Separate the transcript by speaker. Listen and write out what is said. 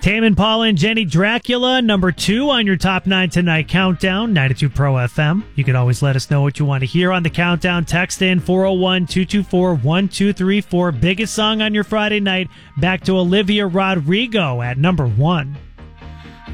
Speaker 1: Tame Impala and Jenny Dracula, number 2 on your Top 9 Tonight countdown, 92 Pro FM. You can always let us know what you want to hear on the countdown. Text in 401-224-1234. Biggest song on your Friday night, back to Olivia Rodrigo at number 1.